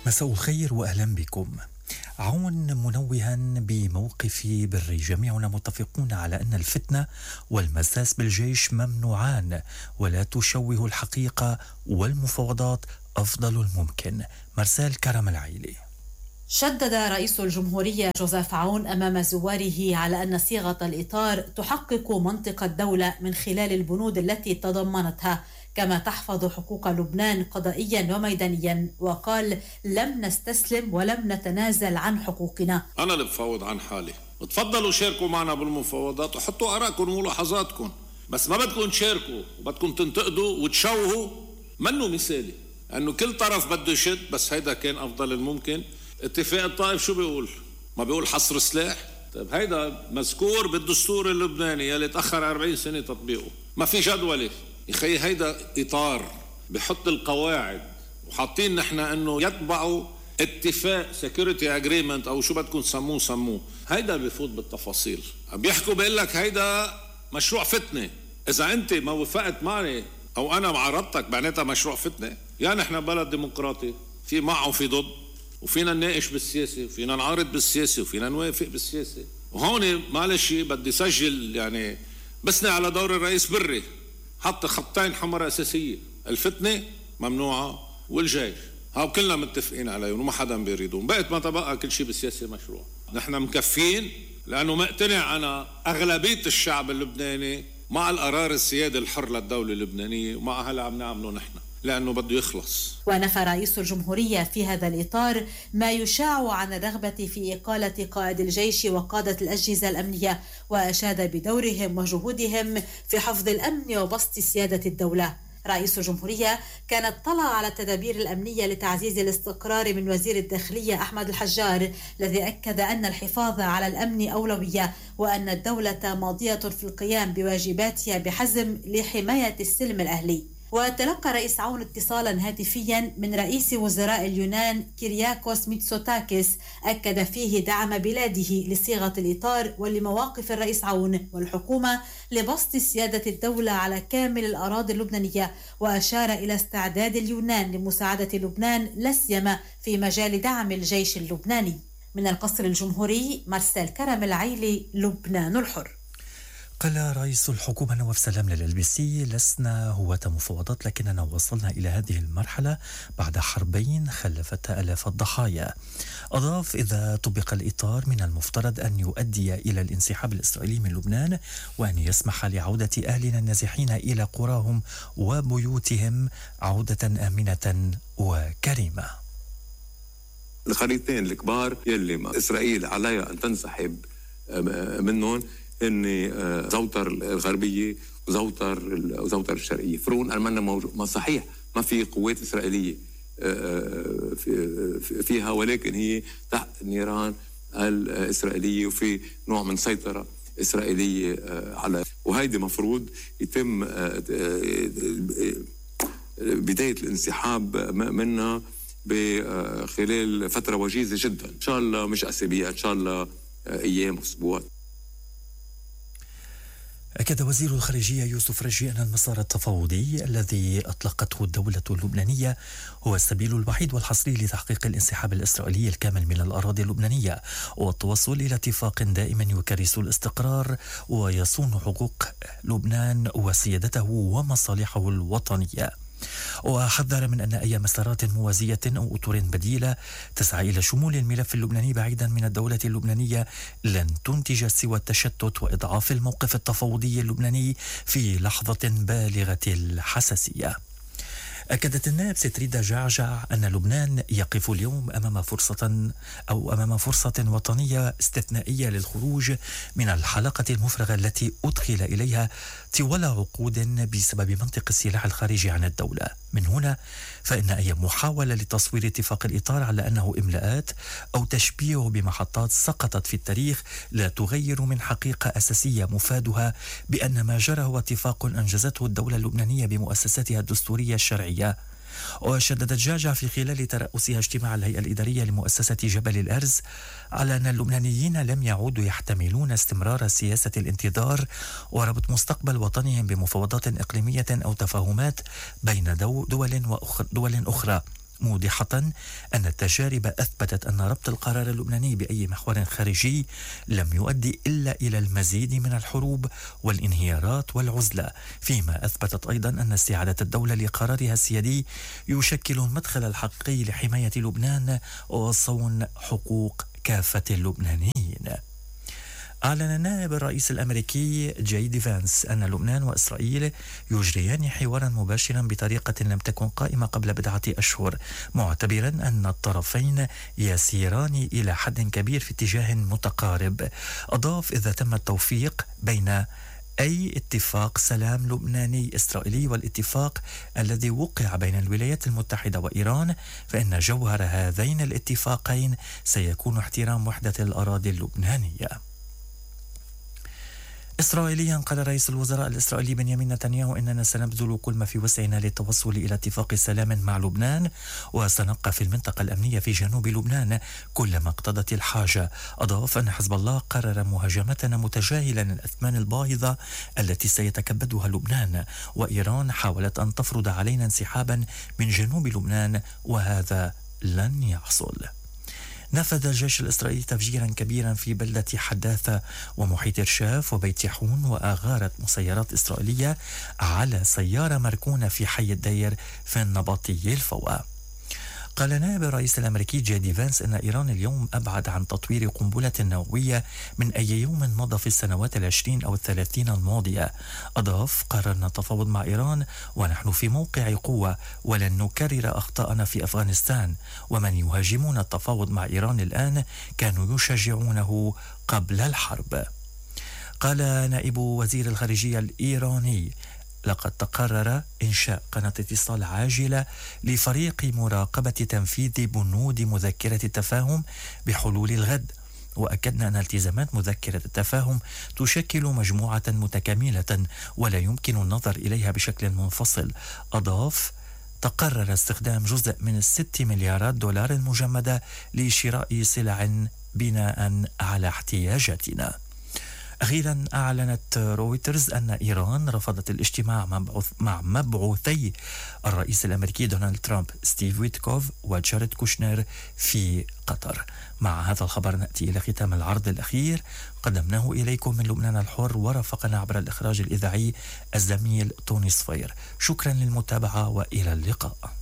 مساء الخير وأهلا بكم. عون منوها بموقف بري، جميعنا متفقون على أن الفتنة والمساس بالجيش ممنوعان، ولا تشوه الحقيقة والمفاوضات أفضل الممكن. مرسال كرم العيلي. شدد رئيس الجمهورية جوزيف عون أمام زواره على أن صيغة الإطار تحقق منطق الدولة من خلال البنود التي تضمنتها، كما تحفظ حقوق لبنان قضائيا وميدانيا، وقال: لم نستسلم ولم نتنازل عن حقوقنا. أنا اللي بفاوض عن حالي، تفضلوا شاركوا معنا بالمفاوضات وحطوا آراءكم وملاحظاتكم، بس ما بدكم تشاركوا وبدكم تنتقدوا وتشوهوا. منه مثالي أنه كل طرف بده يشد، بس هيدا كان أفضل الممكن. اتفاق الطائف شو بيقول؟ ما بيقول حصر سلاح؟ طيب هيدا مذكور بالدستور اللبناني يلي تأخر 40 سنة تطبيقه، ما في جدولة. يخي هيدا إطار بحط القواعد، وحاطين نحن أنه يتبعوا اتفاق سيكوريتي اجريمنت أو شو بدكم سموه. هيدا بيفوت بالتفاصيل. بيحكوا بيقول لك هيدا مشروع فتنة. إذا أنت ما وافقت معي أو أنا معارضتك معناتها مشروع فتنة. يعني نحن بلد ديمقراطي، في مع وفي ضد، وفينا نناقش بالسياسة وفينا نعارض بالسياسة وفينا نوافق بالسياسة. وهون معلش بدي سجل يعني بسني على دور الرئيس بري، حط خطين حمر أساسية: الفتنة ممنوعة والجيش. هاو كلنا متفقين عليهم وما حدا بيريدون. بقت ما تبقى كل شيء بالسياسة مشروع. نحن مكفين لأنه مقتنع أنا أغلبية الشعب اللبناني مع القرار السيادي الحر للدولة اللبنانية، ومع هلا عم نعمله نحن لأنه بده يخلص. ونفى رئيس الجمهورية في هذا الإطار ما يشاع عن الرغبة في إقالة قائد الجيش وقادة الأجهزة الأمنية، وأشاد بدورهم وجهودهم في حفظ الأمن وبسط سيادة الدولة. رئيس الجمهورية كان اطلع على التدابير الأمنية لتعزيز الاستقرار من وزير الداخلية أحمد الحجار، الذي أكد أن الحفاظ على الأمن أولوية، وأن الدولة ماضية في القيام بواجباتها بحزم لحماية السلم الأهلي. وتلقى رئيس عون اتصالا هاتفيا من رئيس وزراء اليونان كيرياكوس ميتسوتاكيس، أكد فيه دعم بلاده لصيغة الإطار ولمواقف الرئيس عون والحكومة لبسط سيادة الدولة على كامل الأراضي اللبنانية، وأشار إلى استعداد اليونان لمساعدة لبنان لا سيما في مجال دعم الجيش اللبناني. من القصر الجمهوري، مرسال كرم العيلي، لبنان الحر. قال رئيس الحكومة نواف سلام للLBC: لسنا هواة مفاوضات، لكننا وصلنا إلى هذه المرحلة بعد حربين خلفت آلاف الضحايا. أضاف: إذا طبق الإطار من المفترض أن يؤدي إلى الانسحاب الإسرائيلي من لبنان، وأن يسمح لعودة أهلنا النازحين إلى قراهم وبيوتهم عودة آمنة وكريمة. الخريطتين الكبار يلي إسرائيل عليها أن تنسحب منهم إن زوتر الغربية وزوتر الشرقية. فرون ألمانيا موجود، ما صحيح ما في قوات إسرائيلية فيها، ولكن هي تحت النيران الإسرائيلية وفي نوع من سيطرة إسرائيلية على، وهيدي مفروض يتم بداية الانسحاب منها بخلال فترة وجيزة جدا، إن شاء الله مش أسابيع، إن شاء الله أيام وأسبوع. أكد وزير الخارجية يوسف رجي أن المسار التفاوضي الذي أطلقته الدولة اللبنانية هو السبيل الوحيد والحصري لتحقيق الانسحاب الإسرائيلي الكامل من الأراضي اللبنانية، والتوصل إلى اتفاق دائم يكرس الاستقرار ويصون حقوق لبنان وسيادته ومصالحه الوطنية. وحذر من أن أي مسارات موازية أو أطر بديلة تسعى إلى شمول الملف اللبناني بعيدا من الدولة اللبنانية لن تنتج سوى التشتت وإضعاف الموقف التفاوضي اللبناني في لحظة بالغة الحساسية. أكدت النائب ستريدا جعجع أن لبنان يقف اليوم أمام فرصة وطنية استثنائية للخروج من الحلقة المفرغة التي أدخل إليها طوال عقود بسبب منطق السلاح الخارجي عن الدولة. من هنا فإن أي محاولة لتصوير اتفاق الإطار على أنه إملاءات أو تشبيهه بمحطات سقطت في التاريخ لا تغير من حقيقة أساسية مفادها بأن ما جرى هو اتفاق أنجزته الدولة اللبنانية بمؤسساتها الدستورية الشرعية. وشددت جعجع في خلال ترأسها اجتماع الهيئة الإدارية لمؤسسة جبل الأرز على أن اللبنانيين لم يعودوا يحتملون استمرار سياسة الانتظار وربط مستقبل وطنهم بمفاوضات إقليمية أو تفاهمات بين دول أخرى، موضحة أن التجارب أثبتت أن ربط القرار اللبناني بأي محور خارجي لم يؤدي إلا إلى المزيد من الحروب والانهيارات والعزلة، فيما أثبتت أيضا أن استعادة الدولة لقرارها السيادي يشكل المدخل الحقيقي لحماية لبنان وصون حقوق كافة اللبنانيين. أعلن نائب الرئيس الأمريكي جي دي فانس أن لبنان وإسرائيل يجريان حوارا مباشرا بطريقة لم تكن قائمة قبل بضعة أشهر، معتبرا أن الطرفين يسيران إلى حد كبير في اتجاه متقارب. أضاف: إذا تم التوفيق بين أي اتفاق سلام لبناني إسرائيلي والاتفاق الذي وقع بين الولايات المتحدة وإيران، فإن جوهر هذين الاتفاقين سيكون احترام وحدة الأراضي اللبنانية. إسرائيليا قال رئيس الوزراء الإسرائيلي بنيامين نتنياهو إننا سنبذل كل ما في وسعنا للتوصل إلى اتفاق سلام مع لبنان، وسنبقى في المنطقة الأمنية في جنوب لبنان كلما اقتضت الحاجة. أضاف أن حزب الله قرر مهاجمتنا متجاهلا الأثمان الباهظة التي سيتكبدها لبنان، وإيران حاولت أن تفرض علينا انسحابا من جنوب لبنان وهذا لن يحصل. نفذ الجيش الإسرائيلي تفجيرا كبيرا في بلدة حداثة ومحيط رشاف وبيت حون، وأغارت مسيرات إسرائيلية على سيارة مركونة في حي الدير في النبطي الفوقة. قال نائب الرئيس الأمريكي جي دي فانس أن إيران اليوم أبعد عن تطوير قنبلة نووية من أي يوم مضى في السنوات 20 أو 30 الماضية. أضاف: قررنا التفاوض مع إيران ونحن في موقع قوة ولن نكرر أخطاءنا في أفغانستان، ومن يهاجمون التفاوض مع إيران الآن كانوا يشجعونه قبل الحرب. قال نائب وزير الخارجية الإيراني: لقد تقرر إنشاء قناة اتصال عاجلة لفريق مراقبة تنفيذ بنود مذكرة التفاهم بحلول الغد، وأكدنا أن التزامات مذكرة التفاهم تشكل مجموعة متكاملة ولا يمكن النظر إليها بشكل منفصل. أضاف: تقرر استخدام جزء من 6 مليارات دولار المجمدة لشراء سلع بناء على احتياجاتنا. أخيرا أعلنت رويترز أن إيران رفضت الاجتماع مع مبعوثي الرئيس الأمريكي دونالد ترامب ستيف ويتكوف وجاريد كوشنر في قطر. مع هذا الخبر نأتي إلى ختام العرض الأخير قدمناه إليكم من لبنان الحر، ورافقنا عبر الإخراج الإذاعي الزميل توني صفير. شكرا للمتابعة وإلى اللقاء.